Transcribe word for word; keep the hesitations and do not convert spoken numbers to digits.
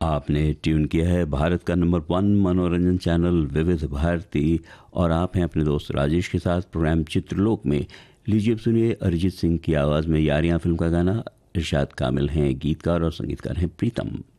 आपने ट्यून किया है भारत का नंबर वन मनोरंजन चैनल विविध भारती और आप हैं अपने दोस्त राजेश के साथ प्रोग्राम चित्रलोक में। लीजिए अब सुनिए अरिजीत सिंह की आवाज़ में यारियां फिल्म का गाना। इरशाद कामिल हैं गीतकार और संगीतकार हैं प्रीतम।